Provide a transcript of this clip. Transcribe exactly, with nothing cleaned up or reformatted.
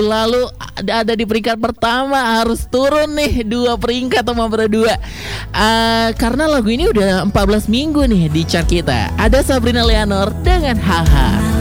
Lalu ada, ada di peringkat pertama, harus turun nih dua peringkat sama berdua. Uh, karena lagu ini udah empat belas minggu nih di chart kita. Ada Sabrina Leonor dengan Haha.